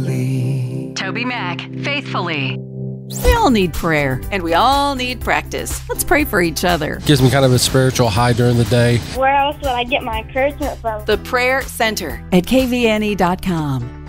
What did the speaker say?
Toby Mac, Faithfully. We all need prayer, and we all need practice. Let's pray for each other. Gives me kind of a spiritual high during the day. Where else would I get my encouragement from? The Prayer Center at kvne.com.